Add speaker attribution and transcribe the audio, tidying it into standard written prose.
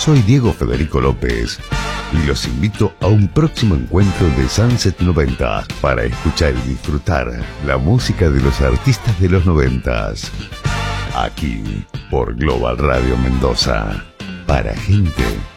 Speaker 1: Soy Diego Federico López y los invito a un próximo encuentro de Sunset 90 para escuchar y disfrutar la música de los artistas de los 90. Aquí por Global Radio Mendoza. Para gente